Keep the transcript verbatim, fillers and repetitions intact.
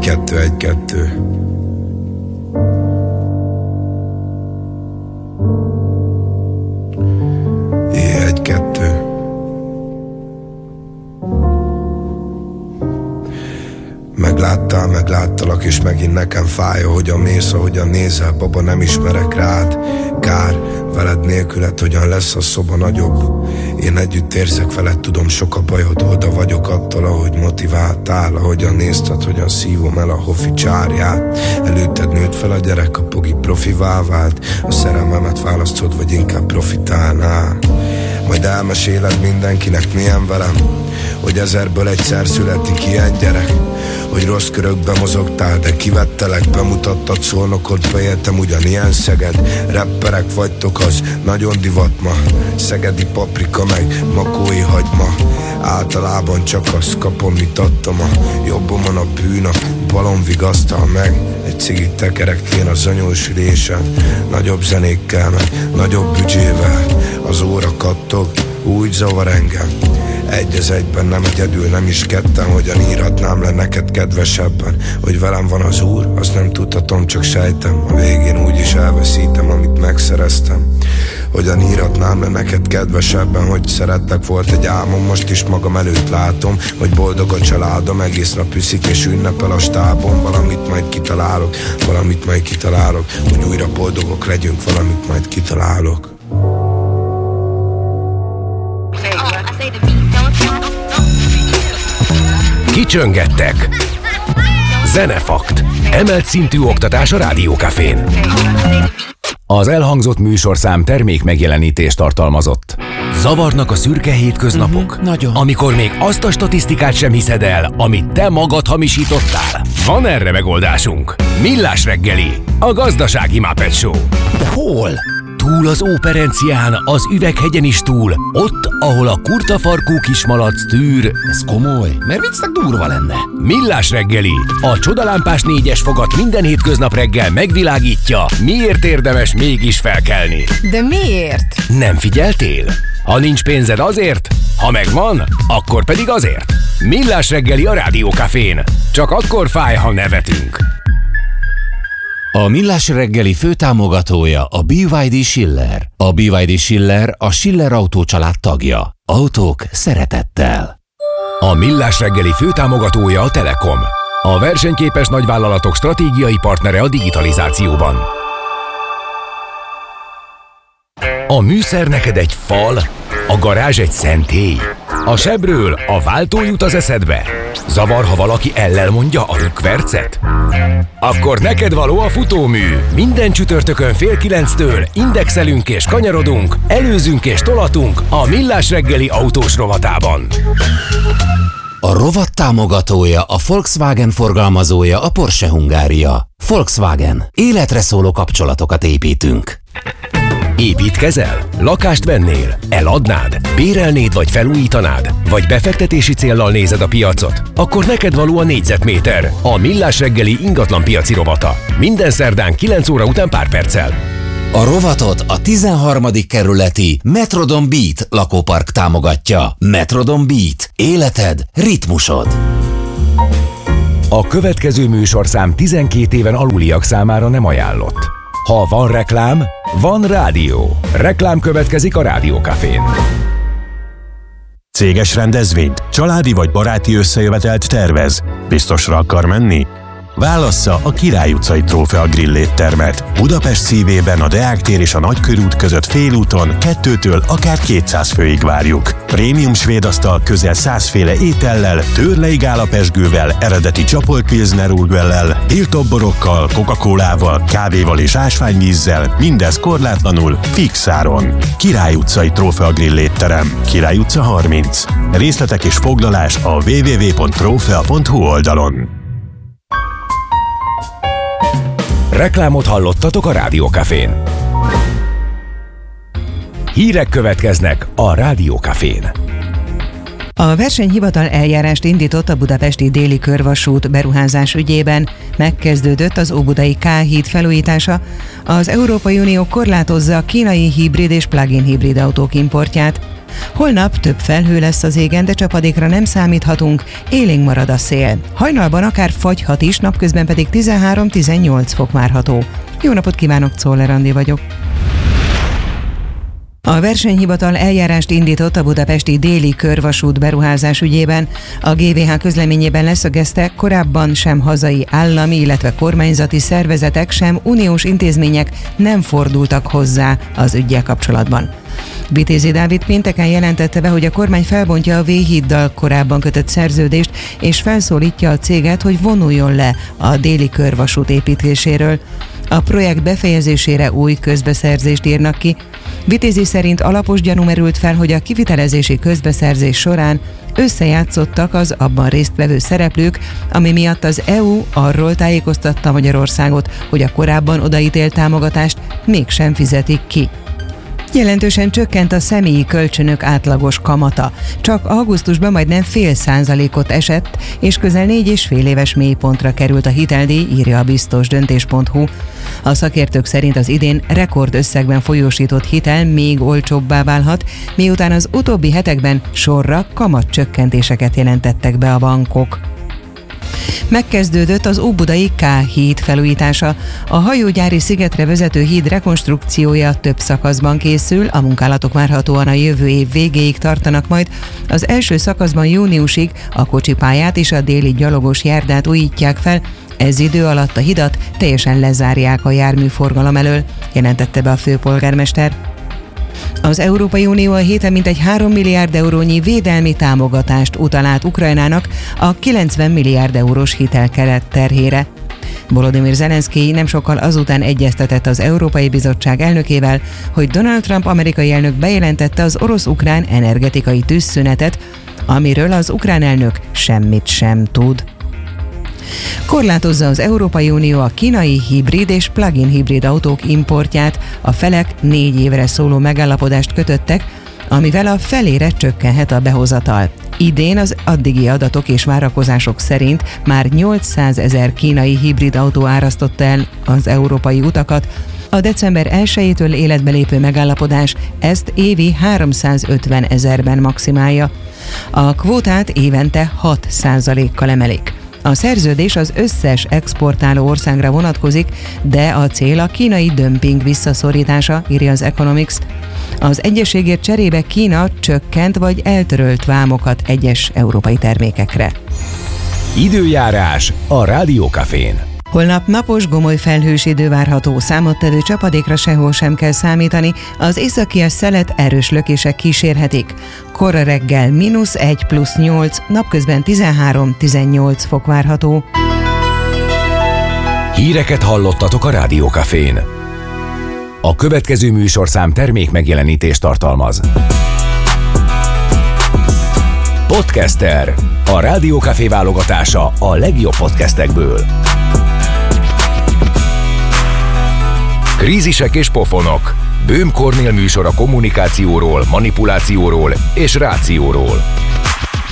kettő, egy, kettő. É, egy, kettő. Megláttál, megláttalak, és megint nekem fáj, ahogyan mész, ahogyan nézel, baba, nem ismerek rád. Kár, veled nélkület, hogyan lesz a szoba nagyobb. Én együtt érzek veled, tudom, sok a bajod, oda vagyok attól, ahogy motiváltál, ahogyan nézted, hogyan szívom el a hofi csárját. Előtted nőtt fel a gyerek, a pogi profivá vált. A szerelmemet választod, vagy inkább profitálnál. Majd elmeséled mindenkinek, milyen velem, hogy ezerből egyszer születik ilyen gyerek. Hogy rossz körökbe mozogtál, de kivettelek, bemutattad Szolnokodba, éltem ugyanilyen Szeged. Rapperek vagytok, az nagyon divat ma. Szegedi paprika meg makói hagyma. Általában csak azt kapom, mit adtam. A jobbomon a bűn, a balon vigasztal meg. Egy cigit tekerek én az anyósülésen. Nagyobb zenékkel, meg nagyobb büdzsével. Az óra kattog, úgy zavar engem. Egy az egyben, nem egyedül, nem is ketten. Hogyan írhatnám le neked kedvesebben, hogy velem van az Úr, azt nem tudhatom, csak sejtem. A végén úgyis elveszítem, amit megszereztem. Hogyan írhatnám le neked kedvesebben, hogy szeretlek, volt egy álmom, most is magam előtt látom, hogy boldog a családom, egész nap üszik és ünnepel a stábom. Valamit majd kitalálok, valamit majd kitalálok, hogy újra boldogok legyünk, valamit majd kitalálok. Kicsöngettek. Zenefakt. Emelt szintű oktatás a Rádió Cafén. Az elhangzott műsorszám termék megjelenítést tartalmazott. Zavarnak a szürke hétköznapok? Nagyon. Amikor még azt a statisztikát sem hiszed el, amit te magad hamisítottál? Van erre megoldásunk. Millás reggeli, a gazdasági Muppet Show. De hol? Túl az Óperencián, az Üveghegyen is túl, ott, ahol a kurtafarkú kismalac tűr. Ez komoly, mert viccnek durva lenne. Millás reggeli, a csodalámpás négyes fogat minden hétköznap reggel megvilágítja, miért érdemes mégis felkelni. De miért? Nem figyeltél? Ha nincs pénzed, azért, ha megvan, akkor pedig azért. Millás reggeli a Rádió Cafén. Csak akkor fáj, ha nevetünk. A Millás reggeli főtámogatója a bé vé dé Schiller. A bé vé dé Schiller a Schiller Autó család tagja. Autók szeretettel. A Millás reggeli főtámogatója a Telekom. A versenyképes nagyvállalatok stratégiai partnere a digitalizációban. A műszer neked egy fal, a garázs egy szentély. A sebről a váltó jut az eszedbe. Zavar, ha valaki ellel mondja a rükvercet? Akkor neked való a futómű. Minden csütörtökön fél kilenctől indexelünk és kanyarodunk, előzünk és tolatunk a Millás reggeli autós rovatában. A rovat támogatója, a Volkswagen forgalmazója, a Porsche Hungária. Volkswagen. Életre szóló kapcsolatokat építünk. Építkezel? Lakást vennél? Eladnád? Bérelnéd vagy felújítanád? Vagy befektetési céllal nézed a piacot? Akkor neked való a négyzetméter, a Millás reggeli ingatlanpiaci rovata. Minden szerdán kilenc óra után pár perccel. A rovatot a tizenharmadik kerületi Metrodon Beat lakópark támogatja. Metrodon Beat. Életed, ritmusod. A következő műsorszám tizenkét éven aluliak számára nem ajánlott. Ha van reklám, van rádió. Reklám következik a Rádió Cafén. Céges rendezvényt, családi vagy baráti összejövetelt tervez. Biztosra akar menni? Válassza a Király utcai Trófea Grill éttermet. Budapest szívében a Deák tér és a Nagykörút között félúton kettőtől akár kétszáz főig várjuk. Prémium svéd asztal közel száz féle étellel, tőrlei gálapezsgővel, eredeti csapolt pilsner urgellel, tiltott borokkal, Coca-Colával, kávéval és ásványvízzel, mindez korlátlanul, fix áron. Király utcai Trófea Grill étterem, Király utca harminc. Részletek és foglalás a double-u double-u double-u pont trófea pont hu oldalon. Reklámot hallottatok a Rádió Cafén. Hírek következnek a Rádió Cafén. A versenyhivatal eljárást indított a budapesti déli körvasút beruházás ügyében. Megkezdődött az óbudai K-híd felújítása. Az Európai Unió korlátozza a kínai hibrid és plug-in hibrid autók importját. Holnap több felhő lesz az égen, de csapadékra nem számíthatunk, élénk marad a szél. Hajnalban akár fagyhat is, napközben pedig tizenhárom-tizennyolc fok várható. Jó napot kívánok, Czoller Andi vagyok. A versenyhivatal eljárást indított a budapesti déli körvasút beruházás ügyében. A gé vé há közleményében leszögezte, korábban sem hazai állami, illetve kormányzati szervezetek, sem uniós intézmények nem fordultak hozzá az üggyel kapcsolatban. Vitézi Dávid pénteken jelentette be, hogy a kormány felbontja a V-híddal korábban kötött szerződést, és felszólítja a céget, hogy vonuljon le a déli körvasút építéséről. A projekt befejezésére új közbeszerzést írnak ki. Vitézi szerint alapos gyanú merült fel, hogy a kivitelezési közbeszerzés során összejátszottak az abban résztvevő szereplők, ami miatt az é u arról tájékoztatta Magyarországot, hogy a korábban odaítélt támogatást mégsem fizetik ki. Jelentősen csökkent a személyi kölcsönök átlagos kamata. Csak augusztusban majdnem fél százalékot esett, és közel négy és fél éves mélypontra került a hiteldíj, írja a biztos döntés pont hu. A szakértők szerint az idén rekordösszegben folyósított hitel még olcsóbbá válhat, miután az utóbbi hetekben sorra kamatcsökkentéseket jelentettek be a bankok. Megkezdődött az óbudai K-híd felújítása. A hajógyári szigetre vezető híd rekonstrukciója több szakaszban készül, a munkálatok várhatóan a jövő év végéig tartanak majd. Az első szakaszban júniusig a kocsipályát és a déli gyalogos járdát újítják fel, ez idő alatt a hidat teljesen lezárják a járműforgalom elől, jelentette be a főpolgármester. Az Európai Unió a héten mintegy három milliárd eurónyi védelmi támogatást utal át Ukrajnának a kilencven milliárd eurós hitelkeret terhére. Volodymyr Zelenszkij nem sokkal azután egyeztetett az Európai Bizottság elnökével, hogy Donald Trump amerikai elnök bejelentette az orosz-ukrán energetikai tűzszünetet, amiről az ukrán elnök semmit sem tud. Korlátozza az Európai Unió a kínai hibrid és plug-in hibrid autók importját, a felek négy évre szóló megállapodást kötöttek, amivel a felére csökkenhet a behozatal. Idén az addigi adatok és várakozások szerint már nyolcszázezer kínai hibrid autó árasztotta el az európai utakat. A december elsejétől életbe lépő megállapodás ezt évi háromszázötven ezerben maximálja. A kvótát évente hat százalékkal emelik. A szerződés az összes exportáló országra vonatkozik, de a cél a kínai dömping visszaszorítása, írja az Economics. Az egyességért cserébe Kína csökkent vagy eltörölt vámokat egyes európai termékekre. Időjárás a Rádiókafén. Holnap napos, gomoly felhős idő várható, számottevő csapadékra sehol sem kell számítani, az északias szelet erős lökések kísérhetik. Kora reggel mínusz egy plusz nyolc, napközben tizenhárom-tizennyolc fok várható. Híreket hallottatok a Rádiókafén. A következő műsorszám termék megjelenítést tartalmaz. Podcaster, a Rádiókafé válogatása a legjobb podcastekből. Krízisek és pofonok. Böhm Kornél műsor a kommunikációról, manipulációról és rációról.